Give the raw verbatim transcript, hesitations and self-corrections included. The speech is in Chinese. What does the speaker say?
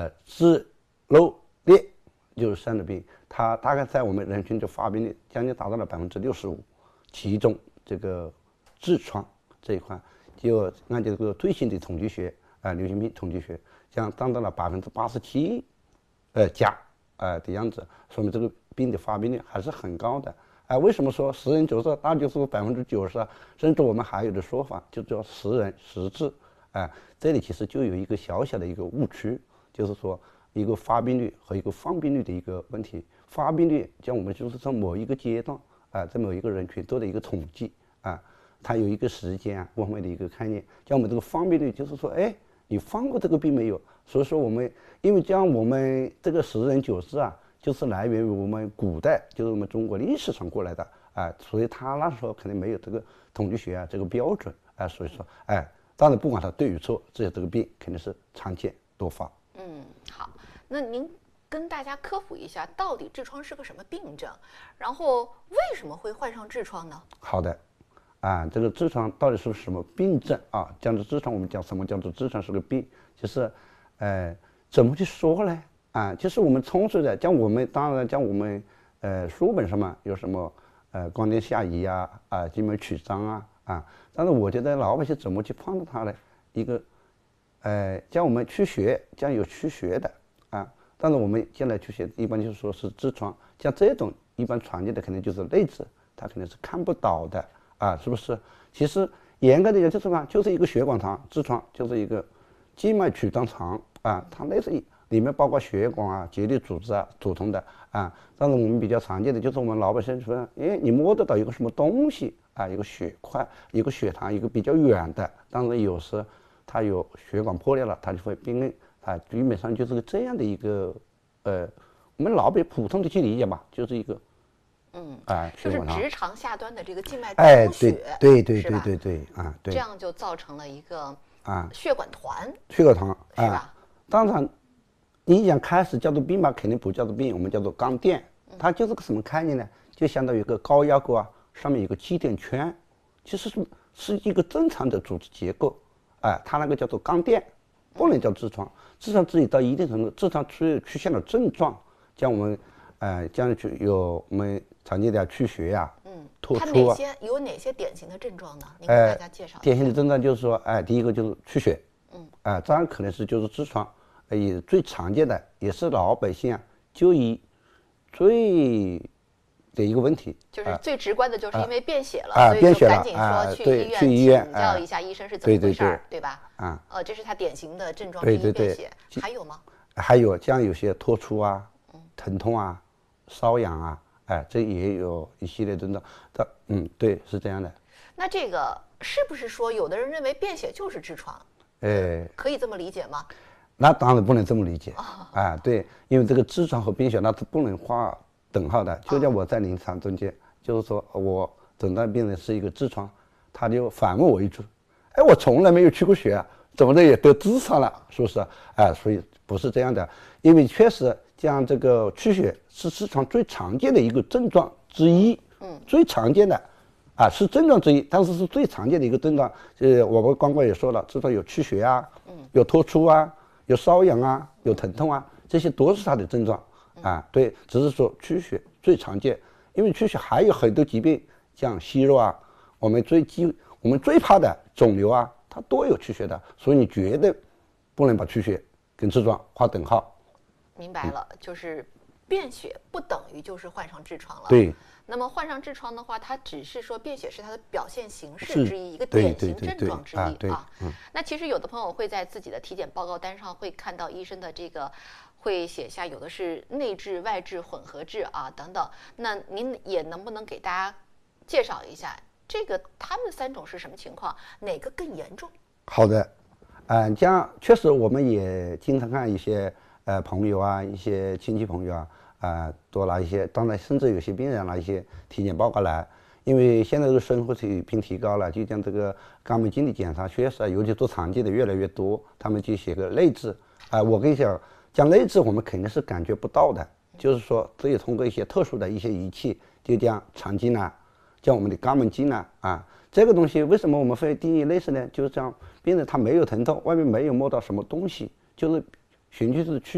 呃痔瘘裂，就是疝的病，它大概在我们人群的发病率将近达到了百分之六十五，其中这个痔疮这一块，就按这个最新的统计学啊、呃，流行病统计学，将占到了百分之八十七，呃加呃的样子，说明这个病的发病率还是很高的。哎、呃，为什么说十人九痔，那就是百分之九十？甚至我们还有的说法就叫十人十痔。哎、呃，这里其实就有一个小小的一个误区，就是说一个发病率和一个放病率的一个问题。发病率像我们就是在某一个阶段啊、呃，在某一个人群做的一个统计啊、呃，它有一个时间啊，方面的一个概念。像我们这个放病率，就是说，哎，你放过这个病没有？所以说我们，因为像我们这个十人九痔啊，就是来源于我们古代，就是我们中国历史上过来的啊、呃，所以他那时候肯定没有这个统计学啊这个标准啊、呃，所以说，哎，当然不管它对与错，这些这个病肯定是常见多发。 嗯，好，那您跟大家科普一下，到底痔疮是个什么病症，然后为什么会患上痔疮呢？ 好的，啊，这个痔疮到底是什么病症啊？讲的痔疮，我们讲什么叫做痔疮是个病？就是，呃，怎么去说呢？啊，就是我们通俗的，像我们当然像我们呃书本上嘛，有什么呃光电下移啊，啊静脉曲张啊，啊，但是我觉得老百姓怎么去判断它呢？一个，呃，像我们驱血，像有驱血的啊。但是我们现在去写，一般就是说是痔疮，像这种一般常见的肯定就是内痔，它肯定是看不到的啊，是不是？其实严格的讲就是什么，就是一个血管肠，痔疮就是一个静脉曲张肠啊，它类似于里面包括血管啊、结缔组织啊组成的啊。但是我们比较常见的就是我们老百姓说，哎，你摸得到一个什么东西啊，一个血块、一个血糖，一个比较远的，当然有时它有血管破裂了，它就会病变。啊，基本上就是个这样的一个，呃，我们老百普通的去理解吧，就是一个， 嗯， 啊， 就是直肠下端的这个静脉哎， 充血， 对对对对对对啊，对， 这样就造成了一个啊血管团， 血管团是吧？ 啊，当然，你讲开始叫做病吧，肯定不叫做病，我们叫做肛垫，它就是个什么概念呢？就相当于一个高压锅啊，上面有个气垫圈，其实是是一个正常的组织结构，哎，它那个叫做肛垫。不能叫痔疮，痔疮自己到一定程度，痔疮出出现了症状，像我们，呃，将去有我们常见的去血呀、啊， 嗯， 脱它出啊， 哪些有哪些典型的症状呢？您给大家介绍一下。 典型的症状就是说，哎，第一个就是去血， 嗯， 哎，当然可能是就是痔疮，也最常见的，也是老百姓啊就医最的一个问题， 就是最直观的，就是因为便血了， 啊、 所以就赶紧说去医院去医院请教一下医生是怎么回事儿，对吧？ 啊， 呃，这是他典型的症状之一，便血。还有吗？ 还有像有些脱出啊、疼痛啊、瘙痒啊，哎，这也有一系列症状。它，嗯，对，是这样的。 那这个是不是说，有的人认为便血就是痔疮？ 哎， 可以这么理解吗？ 那当然不能这么理解啊、哦哎！对，因为这个痔疮和便血那是不能画等号的。就像我在临床中间，哦、就是说我诊断病人是一个痔疮，他就反问我一句：“哎，我从来没有去过血啊，怎么的也得痔疮了？是不是？”哎，所以不是这样的，因为确实像这个去血是痔疮最常见的一个症状之一，嗯，最常见的。啊，是症状之一，但是是最常见的一个症状。呃，我们刚刚也说了，痔疮有去血啊，嗯，有脱出啊，有瘙痒啊，有疼痛啊，这些都是它的症状啊。对，只是说去血最常见，因为去血还有很多疾病，像息肉啊，我们最忌我们最怕的肿瘤啊，它都有去血的，所以你绝对不能把去血跟痔疮划等号。 明白了，嗯、就是便血不等于就是患上痔疮了。 对。 那么患上痔疮的话，它只是说便血是它的表现形式之一，一个典型症状之一啊。那其实有的朋友会在自己的体检报告单上会看到医生的这个会写下有的是内痔、外痔、混合痔啊等等。那您也能不能给大家介绍一下这个他们三种是什么情况，哪个更严重？ 好的，嗯、呃，这样确实我们也经常看一些呃朋友啊，一些亲戚朋友啊。啊、呃，多拿一些，当然甚至有些病人拿一些体检报告来，因为现在这个生活水平提高了，就像这个肛门镜的检查，确实啊，尤其做肠镜的越来越多，他们就写个内痔，啊、呃，我跟你讲，讲内痔我们肯定是感觉不到的，就是说只有通过一些特殊的一些仪器，就像肠镜啊，像我们的肛门镜啊，啊，这个东西为什么我们会定义内痔呢？就是这样，病人他没有疼痛，外面没有摸到什么东西，就是循序是去。